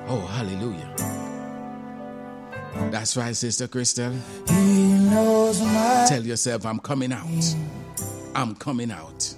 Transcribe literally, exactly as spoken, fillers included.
Oh, hallelujah. That's right, Sister Crystal. He knows my Tell yourself, I'm coming out. I'm coming out.